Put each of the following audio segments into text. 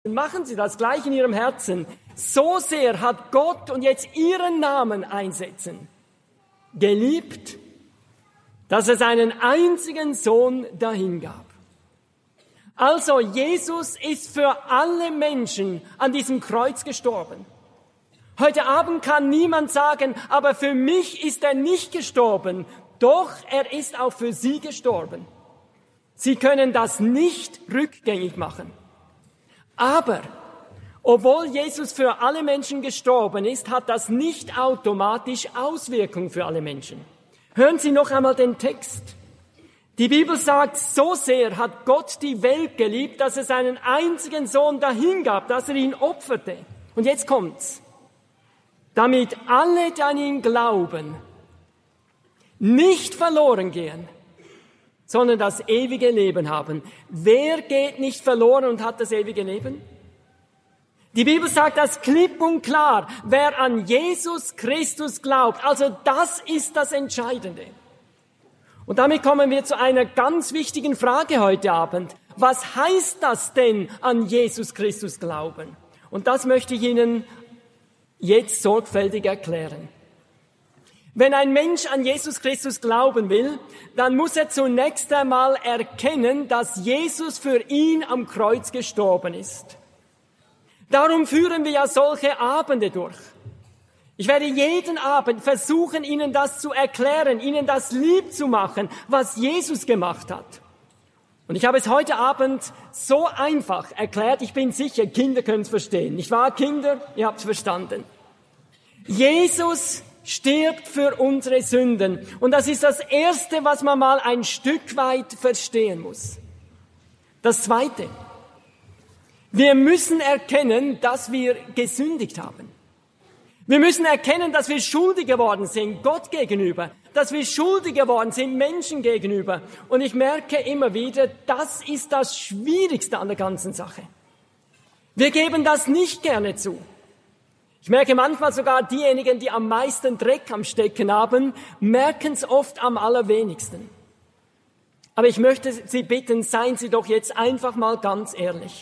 Machen Sie das gleich in Ihrem Herzen. So sehr hat Gott, und jetzt Ihren Namen einsetzen, geliebt, dass er seinen einzigen Sohn dahingab. Also Jesus ist für alle Menschen an diesem Kreuz gestorben. Heute Abend kann niemand sagen, aber für mich ist er nicht gestorben. Doch, er ist auch für Sie gestorben. Sie können das nicht rückgängig machen. Aber, obwohl Jesus für alle Menschen gestorben ist, hat das nicht automatisch Auswirkungen für alle Menschen. Hören Sie noch einmal den Text. Die Bibel sagt, so sehr hat Gott die Welt geliebt, dass er seinen einzigen Sohn dahingab, dass er ihn opferte. Und jetzt kommt's. Damit alle, die an ihn glauben, nicht verloren gehen, sondern das ewige Leben haben. Wer geht nicht verloren und hat das ewige Leben? Die Bibel sagt das klipp und klar. Wer an Jesus Christus glaubt, also das ist das Entscheidende. Und damit kommen wir zu einer ganz wichtigen Frage heute Abend. Was heißt das denn, an Jesus Christus glauben? Und das möchte ich Ihnen jetzt sorgfältig erklären. Wenn ein Mensch an Jesus Christus glauben will, dann muss er zunächst einmal erkennen, dass Jesus für ihn am Kreuz gestorben ist. Darum führen wir ja solche Abende durch. Ich werde jeden Abend versuchen, Ihnen das zu erklären, Ihnen das lieb zu machen, was Jesus gemacht hat. Und ich habe es heute Abend so einfach erklärt, ich bin sicher, Kinder können es verstehen. Nicht wahr, Kinder? Ihr habt es verstanden. Jesus stirbt für unsere Sünden. Und das ist das Erste, was man mal ein Stück weit verstehen muss. Das Zweite. Wir müssen erkennen, dass wir gesündigt haben. Wir müssen erkennen, dass wir schuldig geworden sind, Gott gegenüber, dass wir schuldig geworden sind, Menschen gegenüber. Und ich merke immer wieder, das ist das Schwierigste an der ganzen Sache. Wir geben das nicht gerne zu. Ich merke manchmal sogar, diejenigen, die am meisten Dreck am Stecken haben, merken es oft am allerwenigsten. Aber ich möchte Sie bitten, seien Sie doch jetzt einfach mal ganz ehrlich.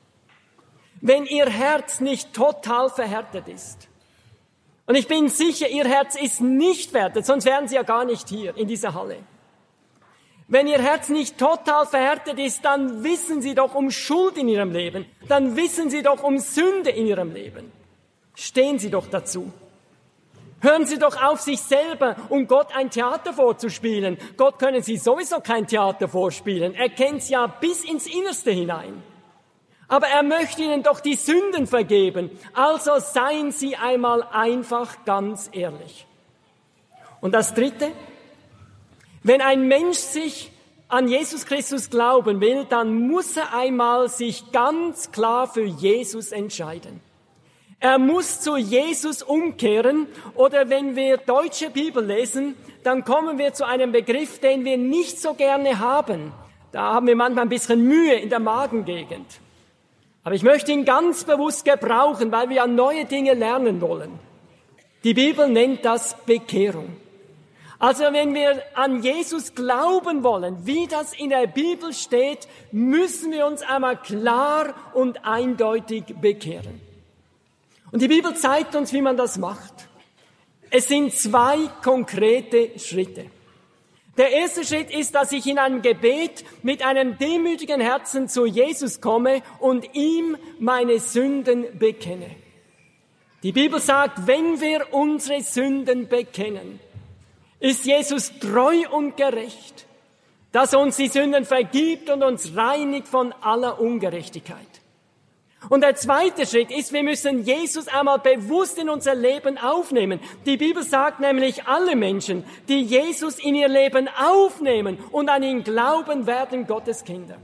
Wenn Ihr Herz nicht total verhärtet ist, und ich bin sicher, Ihr Herz ist nicht verhärtet, sonst wären Sie ja gar nicht hier in dieser Halle. Wenn Ihr Herz nicht total verhärtet ist, dann wissen Sie doch um Schuld in Ihrem Leben. Dann wissen Sie doch um Sünde in Ihrem Leben. Stehen Sie doch dazu. Hören Sie doch auf, sich selber und Gott ein Theater vorzuspielen. Gott können Sie sowieso kein Theater vorspielen. Er kennt's ja bis ins Innerste hinein. Aber er möchte Ihnen doch die Sünden vergeben. Also seien Sie einmal einfach ganz ehrlich. Und das Dritte, wenn ein Mensch sich an Jesus Christus glauben will, dann muss er einmal sich ganz klar für Jesus entscheiden. Er muss zu Jesus umkehren, oder wenn wir deutsche Bibel lesen, dann kommen wir zu einem Begriff, den wir nicht so gerne haben. Da haben wir manchmal ein bisschen Mühe in der Magengegend. Aber ich möchte ihn ganz bewusst gebrauchen, weil wir ja neue Dinge lernen wollen. Die Bibel nennt das Bekehrung. Also wenn wir an Jesus glauben wollen, wie das in der Bibel steht, müssen wir uns einmal klar und eindeutig bekehren. Und die Bibel zeigt uns, wie man das macht. Es sind 2 konkrete Schritte. Der erste Schritt ist, dass ich in einem Gebet mit einem demütigen Herzen zu Jesus komme und ihm meine Sünden bekenne. Die Bibel sagt, wenn wir unsere Sünden bekennen, ist Jesus treu und gerecht, dass er uns die Sünden vergibt und uns reinigt von aller Ungerechtigkeit. Und der zweite Schritt ist, wir müssen Jesus einmal bewusst in unser Leben aufnehmen. Die Bibel sagt nämlich, alle Menschen, die Jesus in ihr Leben aufnehmen und an ihn glauben, werden Gottes Kinder.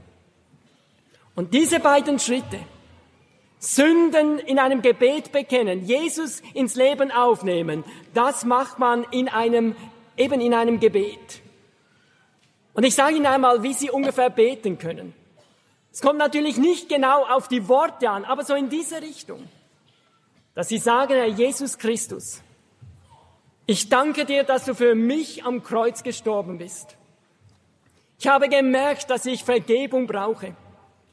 Und diese beiden Schritte, Sünden in einem Gebet bekennen, Jesus ins Leben aufnehmen, das macht man in einem Gebet. Und ich sage Ihnen einmal, wie Sie ungefähr beten können. Es kommt natürlich nicht genau auf die Worte an, aber so in diese Richtung, dass Sie sagen, Herr Jesus Christus, ich danke dir, dass du für mich am Kreuz gestorben bist. Ich habe gemerkt, dass ich Vergebung brauche.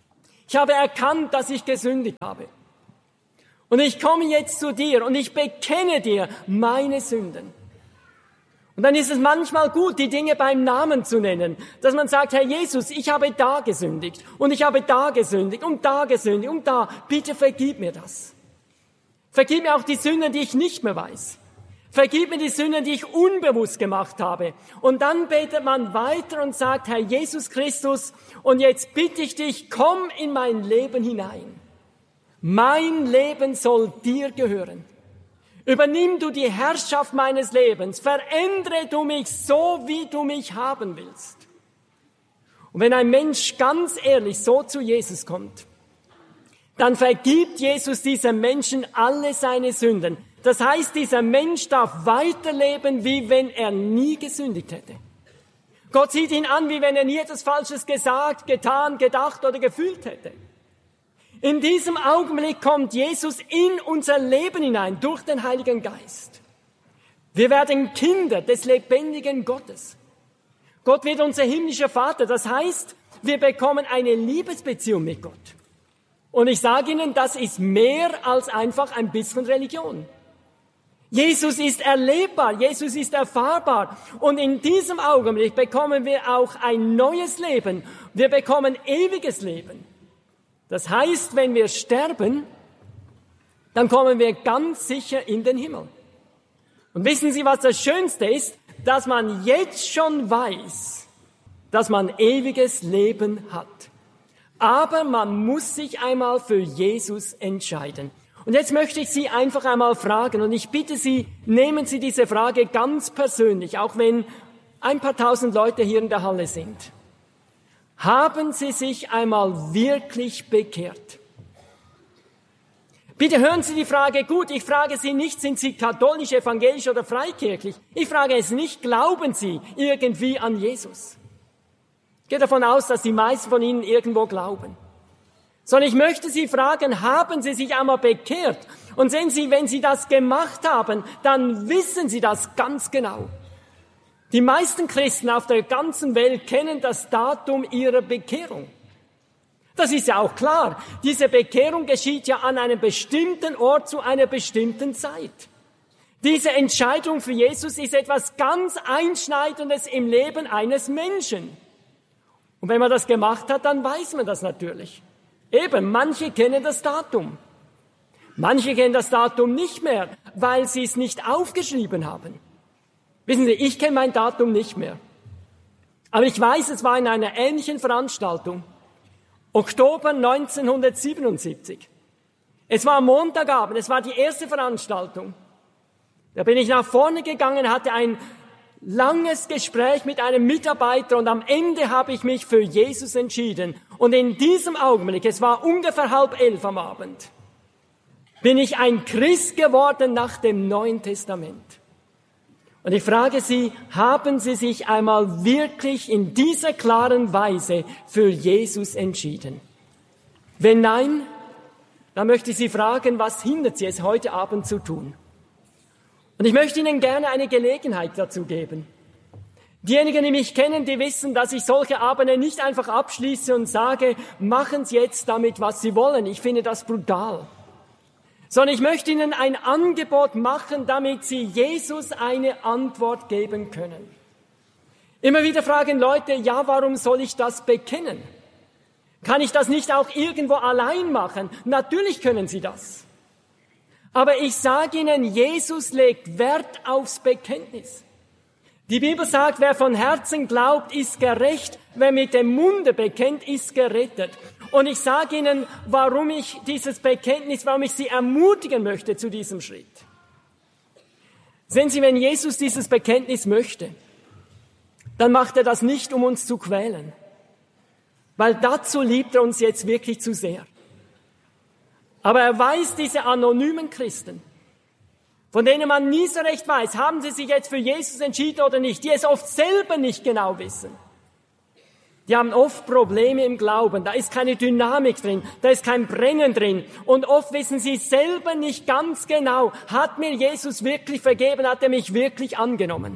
Ich habe erkannt, dass ich gesündigt habe. Und ich komme jetzt zu dir und ich bekenne dir meine Sünden. Und dann ist es manchmal gut, die Dinge beim Namen zu nennen, dass man sagt, Herr Jesus, ich habe da gesündigt und ich habe da gesündigt und da gesündigt und da. Bitte vergib mir das. Vergib mir auch die Sünden, die ich nicht mehr weiß. Vergib mir die Sünden, die ich unbewusst gemacht habe. Und dann betet man weiter und sagt, Herr Jesus Christus, und jetzt bitte ich dich, komm in mein Leben hinein. Mein Leben soll dir gehören. Übernimm du die Herrschaft meines Lebens. Verändere du mich so, wie du mich haben willst. Und wenn ein Mensch ganz ehrlich so zu Jesus kommt, dann vergibt Jesus diesem Menschen alle seine Sünden. Das heißt, dieser Mensch darf weiterleben, wie wenn er nie gesündigt hätte. Gott sieht ihn an, wie wenn er nie etwas Falsches gesagt, getan, gedacht oder gefühlt hätte. In diesem Augenblick kommt Jesus in unser Leben hinein durch den Heiligen Geist. Wir werden Kinder des lebendigen Gottes. Gott wird unser himmlischer Vater. Das heißt, wir bekommen eine Liebesbeziehung mit Gott. Und ich sage Ihnen, das ist mehr als einfach ein bisschen Religion. Jesus ist erlebbar, Jesus ist erfahrbar. Und in diesem Augenblick bekommen wir auch ein neues Leben. Wir bekommen ewiges Leben. Das heißt, wenn wir sterben, dann kommen wir ganz sicher in den Himmel. Und wissen Sie, was das Schönste ist? Dass man jetzt schon weiß, dass man ewiges Leben hat. Aber man muss sich einmal für Jesus entscheiden. Und jetzt möchte ich Sie einfach einmal fragen, und ich bitte Sie, nehmen Sie diese Frage ganz persönlich, auch wenn ein paar tausend Leute hier in der Halle sind. Haben Sie sich einmal wirklich bekehrt? Bitte hören Sie die Frage gut. Ich frage Sie nicht, sind Sie katholisch, evangelisch oder freikirchlich? Ich frage es nicht, glauben Sie irgendwie an Jesus? Ich gehe davon aus, dass die meisten von Ihnen irgendwo glauben. Sondern ich möchte Sie fragen, haben Sie sich einmal bekehrt? Und sehen Sie, wenn Sie das gemacht haben, dann wissen Sie das ganz genau. Die meisten Christen auf der ganzen Welt kennen das Datum ihrer Bekehrung. Das ist ja auch klar. Diese Bekehrung geschieht ja an einem bestimmten Ort zu einer bestimmten Zeit. Diese Entscheidung für Jesus ist etwas ganz Einschneidendes im Leben eines Menschen. Und wenn man das gemacht hat, dann weiß man das natürlich. Eben, manche kennen das Datum. Manche kennen das Datum nicht mehr, weil sie es nicht aufgeschrieben haben. Wissen Sie, ich kenne mein Datum nicht mehr. Aber ich weiß, es war in einer ähnlichen Veranstaltung. Oktober 1977. Es war Montagabend, es war die erste Veranstaltung. Da bin ich nach vorne gegangen, hatte ein langes Gespräch mit einem Mitarbeiter und am Ende habe ich mich für Jesus entschieden. Und in diesem Augenblick, es war ungefähr 10:30 am Abend, bin ich ein Christ geworden nach dem Neuen Testament. Und ich frage Sie, haben Sie sich einmal wirklich in dieser klaren Weise für Jesus entschieden? Wenn nein, dann möchte ich Sie fragen, was hindert Sie es heute Abend zu tun? Und ich möchte Ihnen gerne eine Gelegenheit dazu geben. Diejenigen, die mich kennen, die wissen, dass ich solche Abende nicht einfach abschließe und sage, machen Sie jetzt damit, was Sie wollen. Ich finde das brutal. Sondern ich möchte Ihnen ein Angebot machen, damit Sie Jesus eine Antwort geben können. Immer wieder fragen Leute, ja, warum soll ich das bekennen? Kann ich das nicht auch irgendwo allein machen? Natürlich können Sie das. Aber ich sage Ihnen, Jesus legt Wert aufs Bekenntnis. Die Bibel sagt, wer von Herzen glaubt, ist gerecht. Wer mit dem Munde bekennt, ist gerettet. Und ich sage Ihnen, warum ich Sie ermutigen möchte zu diesem Schritt. Sehen Sie, wenn Jesus dieses Bekenntnis möchte, dann macht er das nicht, um uns zu quälen. Weil dazu liebt er uns jetzt wirklich zu sehr. Aber er weiß, diese anonymen Christen, von denen man nie so recht weiß, haben sie sich jetzt für Jesus entschieden oder nicht, die es oft selber nicht genau wissen. Die haben oft Probleme im Glauben, da ist keine Dynamik drin, da ist kein Brennen drin. Und oft wissen sie selber nicht ganz genau, hat mir Jesus wirklich vergeben, hat er mich wirklich angenommen?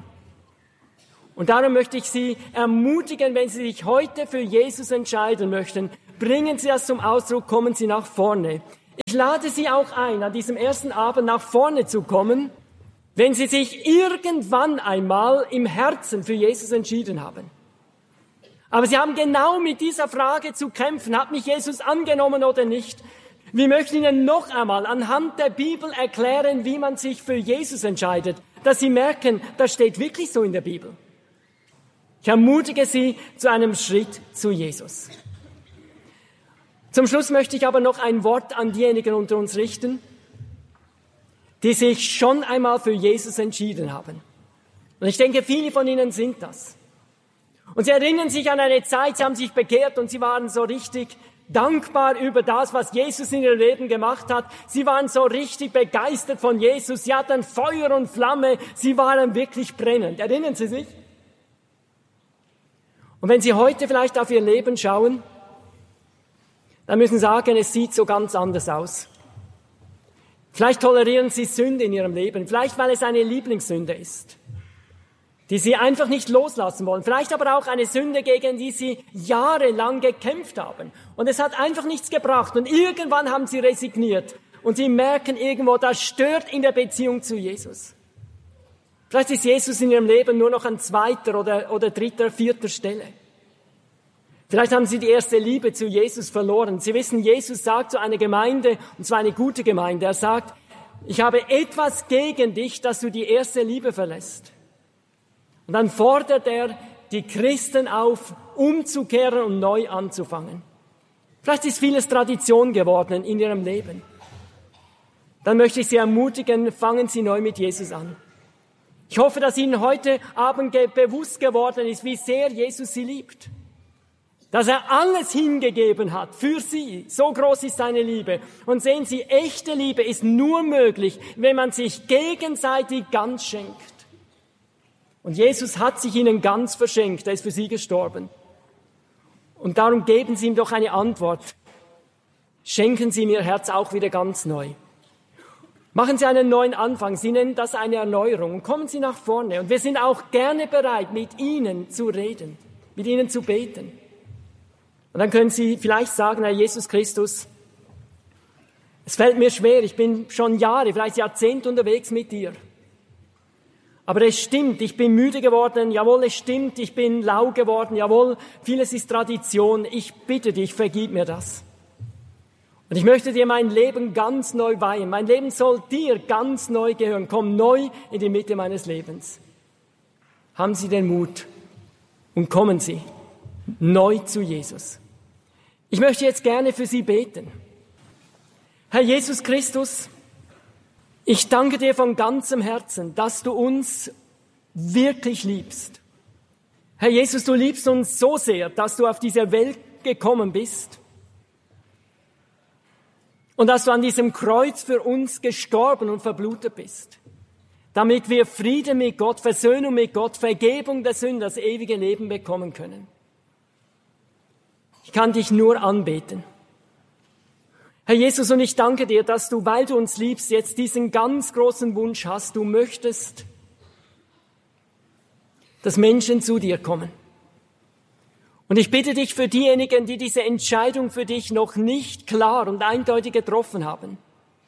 Und darum möchte ich Sie ermutigen, wenn Sie sich heute für Jesus entscheiden möchten, bringen Sie das zum Ausdruck, kommen Sie nach vorne. Ich lade Sie auch ein, an diesem ersten Abend nach vorne zu kommen, wenn Sie sich irgendwann einmal im Herzen für Jesus entschieden haben. Aber Sie haben genau mit dieser Frage zu kämpfen. Hat mich Jesus angenommen oder nicht? Wir möchten Ihnen noch einmal anhand der Bibel erklären, wie man sich für Jesus entscheidet, dass Sie merken, das steht wirklich so in der Bibel. Ich ermutige Sie zu einem Schritt zu Jesus. Zum Schluss möchte ich aber noch ein Wort an diejenigen unter uns richten, die sich schon einmal für Jesus entschieden haben. Und ich denke, viele von Ihnen sind das. Und Sie erinnern sich an eine Zeit, Sie haben sich bekehrt und Sie waren so richtig dankbar über das, was Jesus in Ihrem Leben gemacht hat. Sie waren so richtig begeistert von Jesus. Sie hatten Feuer und Flamme. Sie waren wirklich brennend. Erinnern Sie sich? Und wenn Sie heute vielleicht auf Ihr Leben schauen, dann müssen Sie sagen, es sieht so ganz anders aus. Vielleicht tolerieren Sie Sünde in Ihrem Leben, vielleicht weil es eine Lieblingssünde ist, die Sie einfach nicht loslassen wollen. Vielleicht aber auch eine Sünde, gegen die Sie jahrelang gekämpft haben. Und es hat einfach nichts gebracht. Und irgendwann haben Sie resigniert. Und Sie merken irgendwo, das stört in der Beziehung zu Jesus. Vielleicht ist Jesus in Ihrem Leben nur noch an zweiter oder dritter, vierter Stelle. Vielleicht haben Sie die erste Liebe zu Jesus verloren. Sie wissen, Jesus sagt zu einer Gemeinde, und zwar eine gute Gemeinde, er sagt, ich habe etwas gegen dich, dass du die erste Liebe verlässt. Und dann fordert er die Christen auf, umzukehren und neu anzufangen. Vielleicht ist vieles Tradition geworden in ihrem Leben. Dann möchte ich Sie ermutigen, fangen Sie neu mit Jesus an. Ich hoffe, dass Ihnen heute Abend bewusst geworden ist, wie sehr Jesus Sie liebt. Dass er alles hingegeben hat für Sie. So groß ist seine Liebe. Und sehen Sie, echte Liebe ist nur möglich, wenn man sich gegenseitig ganz schenkt. Und Jesus hat sich Ihnen ganz verschenkt. Er ist für Sie gestorben. Und darum geben Sie ihm doch eine Antwort. Schenken Sie ihm Ihr Herz auch wieder ganz neu. Machen Sie einen neuen Anfang. Sie nennen das eine Erneuerung. Und kommen Sie nach vorne. Und wir sind auch gerne bereit, mit Ihnen zu reden, mit Ihnen zu beten. Und dann können Sie vielleicht sagen, Herr Jesus Christus, es fällt mir schwer, ich bin schon Jahre, vielleicht Jahrzehnte unterwegs mit dir. Aber es stimmt, ich bin müde geworden, jawohl, es stimmt, ich bin lau geworden, jawohl, vieles ist Tradition, ich bitte dich, vergib mir das. Und ich möchte dir mein Leben ganz neu weihen, mein Leben soll dir ganz neu gehören, komm neu in die Mitte meines Lebens. Haben Sie den Mut und kommen Sie neu zu Jesus. Ich möchte jetzt gerne für Sie beten. Herr Jesus Christus, ich danke dir von ganzem Herzen, dass du uns wirklich liebst. Herr Jesus, du liebst uns so sehr, dass du auf diese Welt gekommen bist und dass du an diesem Kreuz für uns gestorben und verblutet bist, damit wir Frieden mit Gott, Versöhnung mit Gott, Vergebung der Sünden, das ewige Leben bekommen können. Ich kann dich nur anbeten. Herr Jesus, und ich danke dir, dass du, weil du uns liebst, jetzt diesen ganz großen Wunsch hast. Du möchtest, dass Menschen zu dir kommen. Und ich bitte dich für diejenigen, die diese Entscheidung für dich noch nicht klar und eindeutig getroffen haben.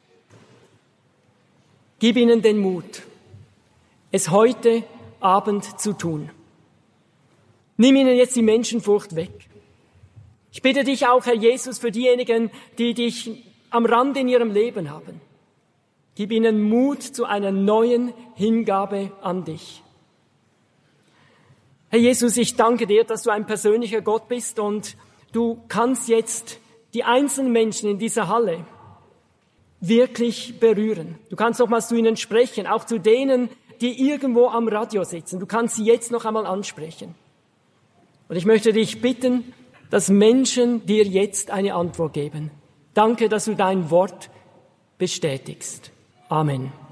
Gib ihnen den Mut, es heute Abend zu tun. Nimm ihnen jetzt die Menschenfurcht weg. Ich bitte dich auch, Herr Jesus, für diejenigen, die dich am Rand in ihrem Leben haben. Gib ihnen Mut zu einer neuen Hingabe an dich. Herr Jesus, ich danke dir, dass du ein persönlicher Gott bist und du kannst jetzt die einzelnen Menschen in dieser Halle wirklich berühren. Du kannst nochmals zu ihnen sprechen, auch zu denen, die irgendwo am Radio sitzen. Du kannst sie jetzt noch einmal ansprechen. Und ich möchte dich bitten, dass Menschen dir jetzt eine Antwort geben. Danke, dass du dein Wort bestätigst. Amen.